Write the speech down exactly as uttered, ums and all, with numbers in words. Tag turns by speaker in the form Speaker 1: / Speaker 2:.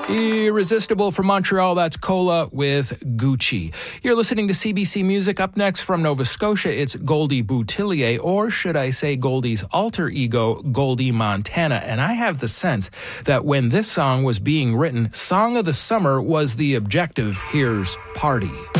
Speaker 1: Irresistible from Montreal, that's Cola with Gucci. You're listening to C B C Music. Up next from Nova Scotia, it's Goldie Boutillier, or should I say Goldie's alter ego, Goldie Montana. And I have the sense that when this song was being written, Song of the Summer was the objective. Here's Party.